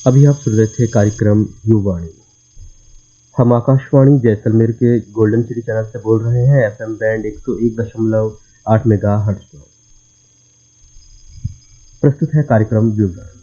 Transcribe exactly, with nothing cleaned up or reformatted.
अभी आप सुन रहे थे कार्यक्रम युवाणी। हम आकाशवाणी जैसलमेर के गोल्डन सिटी चैनल से बोल रहे हैं, एफएम बैंड एक सौ एक दशमलव आठ मेगा हर्ट्ज पर। प्रस्तुत है कार्यक्रम युवाणी।